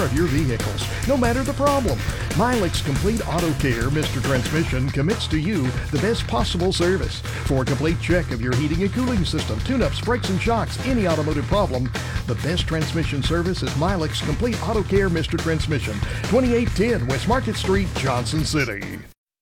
of your vehicles, no matter the problem. Milex Complete Auto Care, Mr. Transmission, commits to you the best possible service. For a complete check of your heating and cooling system, tune-ups, brakes and shocks, any automotive problem, the best transmission service is Milex Complete Auto Care, Mr. Transmission, 2810 West Market Street, Johnson City.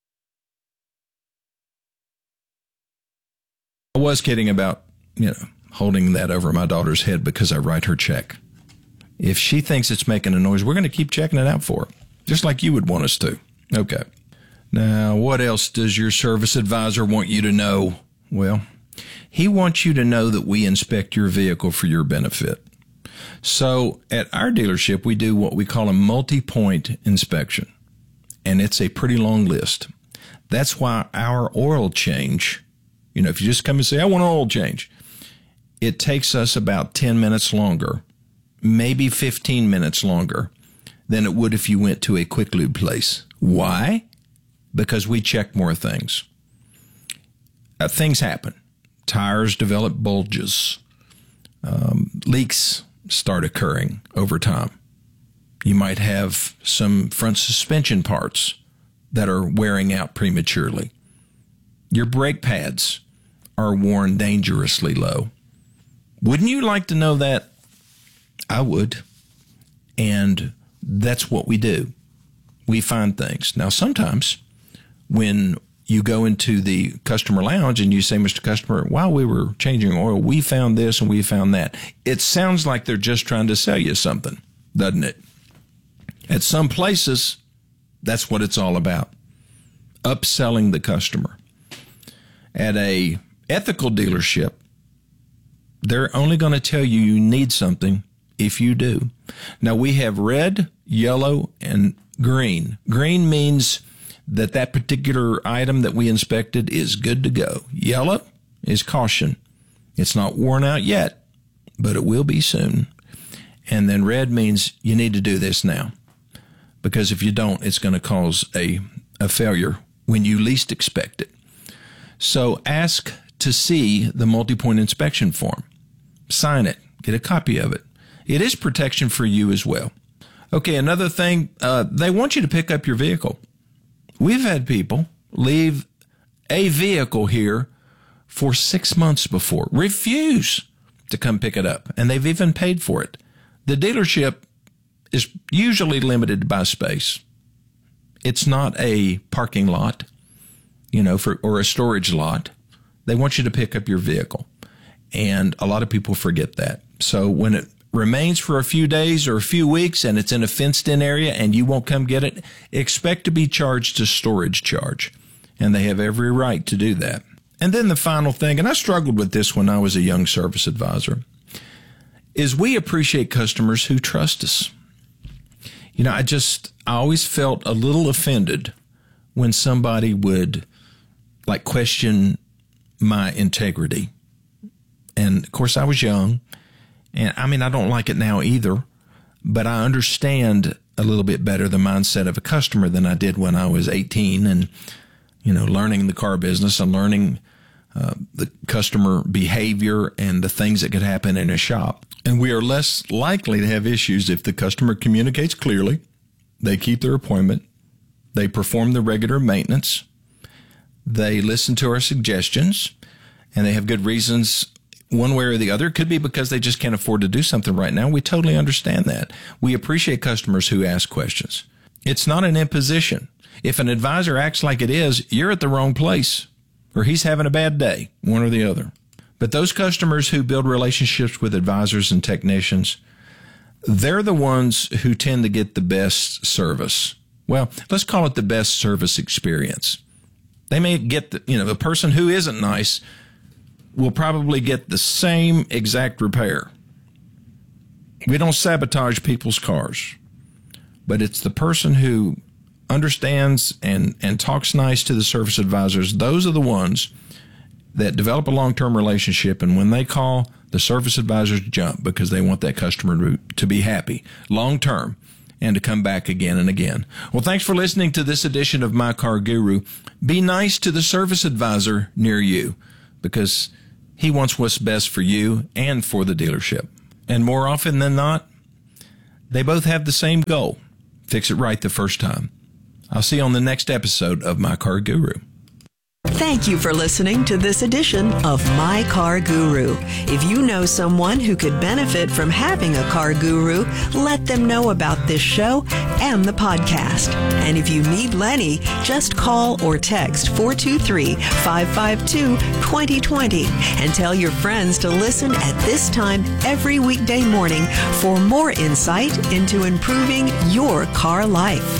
I was kidding about, holding that over my daughter's head because I write her check. If she thinks it's making a noise, we're going to keep checking it out for her, just like you would want us to. Okay. Now, what else does your service advisor want you to know? Well, he wants you to know that we inspect your vehicle for your benefit. So at our dealership, we do what we call a multi-point inspection, and it's a pretty long list. That's why our oil change, if you just come and say, I want an oil change, it takes us about 10 minutes longer, maybe 15 minutes longer than it would if you went to a quick lube place. Why? Because we check more things. Things happen. Tires develop bulges. Leaks start occurring over time. You might have some front suspension parts that are wearing out prematurely. Your brake pads are worn dangerously low. Wouldn't you like to know that? I would. And that's what we do. We find things. Now, sometimes when you go into the customer lounge and you say, Mr. Customer, while we were changing oil, we found this and we found that. It sounds like they're just trying to sell you something, doesn't it? At some places, that's what it's all about. Upselling the customer. At a ethical dealership, they're only going to tell you you need something if you do. Now, we have red, yellow, and green. Green means that particular item that we inspected is good to go. Yellow is caution. It's not worn out yet, but it will be soon. And then red means you need to do this now, because if you don't, it's going to cause a failure when you least expect it. So ask to see the multi-point inspection form. Sign it. Get a copy of it. It is protection for you as well. Okay, another thing, they want you to pick up your vehicle. We've had people leave a vehicle here for 6 months before, refuse to come pick it up, and they've even paid for it. The dealership is usually limited by space. It's not a parking lot, or a storage lot. They want you to pick up your vehicle, and a lot of people forget that. So when it remains for a few days or a few weeks and it's in a fenced-in area and you won't come get it, expect to be charged a storage charge, and they have every right to do that. And then the final thing, and I struggled with this when I was a young service advisor, is we appreciate customers who trust us. I always felt a little offended when somebody would question my integrity. And of course I was young, and I don't like it now either, but I understand a little bit better the mindset of a customer than I did when I was 18 and, learning the car business and learning the customer behavior and the things that could happen in a shop. And we are less likely to have issues if the customer communicates clearly, they keep their appointment, they perform the regular maintenance, they listen to our suggestions, and they have good reasons one way or the other. It could be because they just can't afford to do something right now. We totally understand that. We appreciate customers who ask questions. It's not an imposition. If an advisor acts like it is, you're at the wrong place, or he's having a bad day, one or the other. But those customers who build relationships with advisors and technicians, they're the ones who tend to get the best service. Well, let's call it the best service experience. They may get the person who isn't nice will probably get the same exact repair. We don't sabotage people's cars, but it's the person who understands and talks nice to the service advisors. Those are the ones that develop a long-term relationship, and when they call, the service advisors jump because they want that customer to be happy long-term and to come back again and again. Well, thanks for listening to this edition of My Car Guru. Be nice to the service advisor near you, because he wants what's best for you and for the dealership. And more often than not, They both have the same goal. Fix it right the first time. I'll see you on the next episode of My Car Guru. Thank you for listening to this edition of My Car Guru. If you know someone who could benefit from having a car guru, let them know about this show and the podcast. And if you need Lenny, just call or text 423-552-2020 and tell your friends to listen at this time every weekday morning for more insight into improving your car life.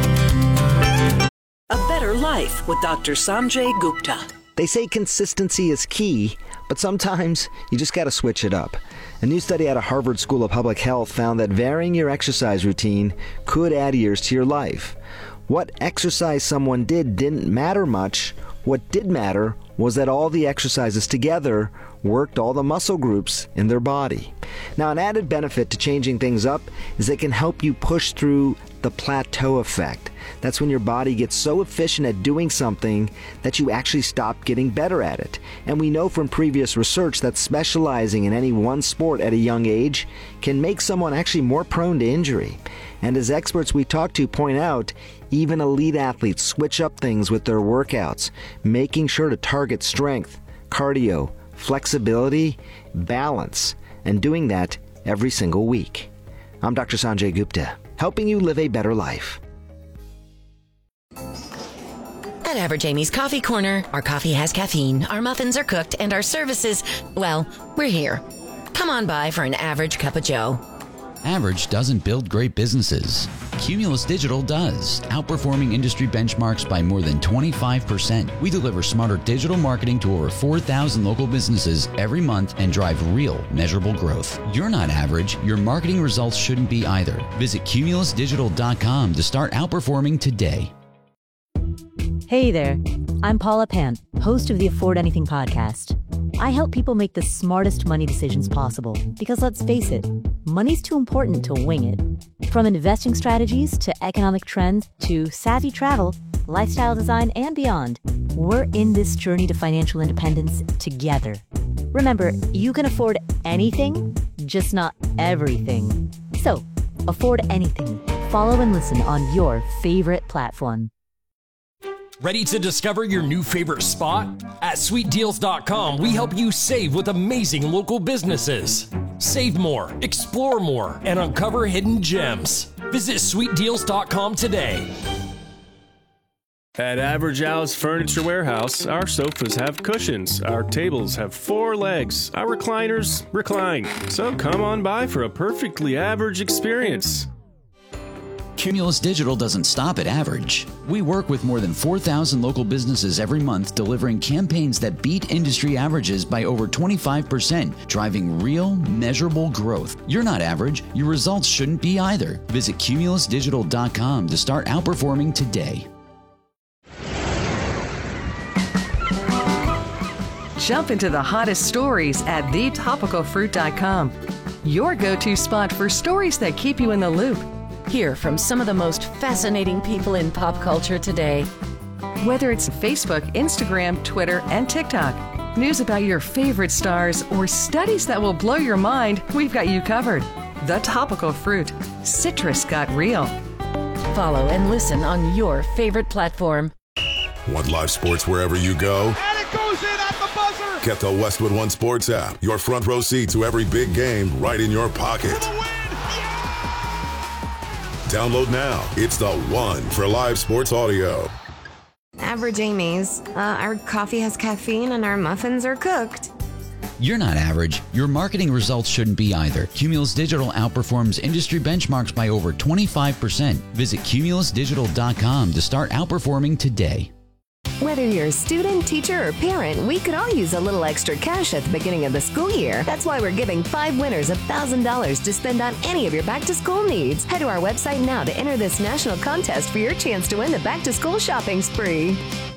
A Better Life with Dr. Sanjay Gupta. They say consistency is key, but sometimes you just got to switch it up. A new study out of Harvard School of Public Health found that varying your exercise routine could add years to your life. What exercise someone did didn't matter much. What did matter was that all the exercises together worked all the muscle groups in their body. Now, an added benefit to changing things up is they can help you push through the plateau effect. That's when your body gets so efficient at doing something that you actually stop getting better at it. And we know from previous research that specializing in any one sport at a young age can make someone actually more prone to injury. And as experts we talk to point out, even elite athletes switch up things with their workouts, making sure to target strength, cardio, flexibility, balance, and doing that every single week. I'm Dr. Sanjay Gupta, helping you live a better life. At Average Amy's Coffee Corner, our coffee has caffeine, our muffins are cooked, and our services, well, we're here. Come on by for an average cup of joe. Average doesn't build great businesses. Cumulus Digital does, outperforming industry benchmarks by more than 25%. We deliver smarter digital marketing to over 4,000 local businesses every month and drive real, measurable growth. You're not average. Your marketing results shouldn't be either. Visit cumulusdigital.com to start outperforming today. Hey there, I'm Paula Pan, host of the Afford Anything podcast. I help people make the smartest money decisions possible because let's face it, money's too important to wing it. From investing strategies to economic trends to savvy travel, lifestyle design, and beyond, we're in this journey to financial independence together. Remember, you can afford anything, just not everything. So, afford anything. Follow and listen on your favorite platform. Ready to discover your new favorite spot? At SweetDeals.com, we help you save with amazing local businesses. Save more, explore more, and uncover hidden gems. Visit SweetDeals.com today. At Average Al's Furniture Warehouse, our sofas have cushions, our tables have 4 legs, our recliners recline. So come on by for a perfectly average experience. Cumulus Digital doesn't stop at average. We work with more than 4,000 local businesses every month, delivering campaigns that beat industry averages by over 25%, driving real, measurable growth. You're not average. Your results shouldn't be either. Visit cumulusdigital.com to start outperforming today. Jump into the hottest stories at thetopicalfruit.com. Your go-to spot for stories that keep you in the loop. Hear from some of the most fascinating people in pop culture today. Whether it's Facebook, Instagram, Twitter, and TikTok, news about your favorite stars, or studies that will blow your mind, we've got you covered. The Topical Fruit. Citrus got real. Follow and listen on your favorite platform. Want live sports wherever you go? And it goes in at the buzzer! Get the Westwood One Sports app. Your front row seat to every big game right in your pocket. Download now. It's the one for live sports audio. Average Amy's. Our coffee has caffeine and our muffins are cooked. You're not average. Your marketing results shouldn't be either. Cumulus Digital outperforms industry benchmarks by over 25%. Visit cumulusdigital.com to start outperforming today. Whether you're a student, teacher, or parent, we could all use a little extra cash at the beginning of the school year. That's why we're giving 5 winners $1,000 to spend on any of your back-to-school needs. Head to our website now to enter this national contest for your chance to win the back-to-school shopping spree.